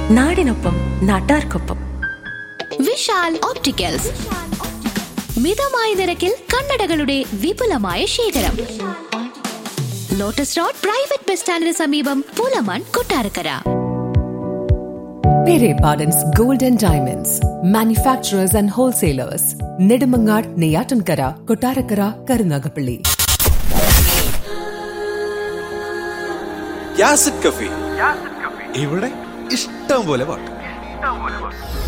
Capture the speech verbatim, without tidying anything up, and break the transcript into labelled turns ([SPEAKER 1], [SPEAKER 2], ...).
[SPEAKER 1] നാടിനൊപ്പം നാട്ടാർക്കൊപ്പം.
[SPEAKER 2] വിശാൽ ഓപ്റ്റിക്കൽസ്, മിതമായ നിരക്കിൽ കണ്ണടകളുടെ വിപുലമായ ശേഖരം. ലോട്ടസ് റോഡ് പ്രൈവറ്റ് ബസ് സ്റ്റാൻഡിന് സമീപം, Pulamon, Kottarakkara.
[SPEAKER 3] Pere Pardon's Gold and Diamonds, manufacturers and wholesalers, Nedumangad, Neyatankara, Kottarakara, Karunagapalli.
[SPEAKER 4] യാസിഡ് cafe, ഇവിടെ ഇഷ്ടം പോലെ പാട്ട്.